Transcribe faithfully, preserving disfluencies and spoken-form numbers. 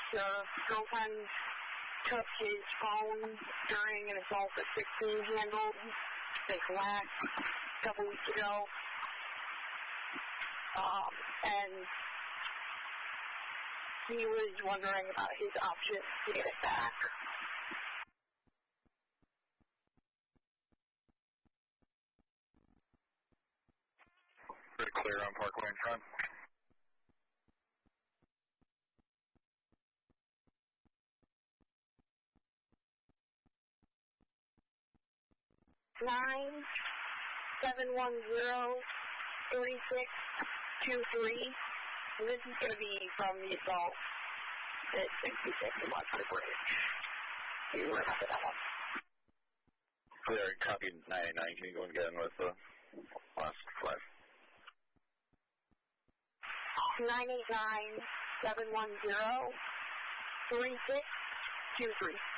the girlfriend took his phone during an assault that sixteen handled, I think last couple weeks ago. Um, and he was wondering about his options to get it back. Pretty clear on Parkway in front. Nine seven one zero three six two three. And this is going to be from the assault at sixty-six Watford Bridge. You remember that one? Clear, copy nine eight nine. Can you go again with the last five? Nine eight nine seven one zero three six two three.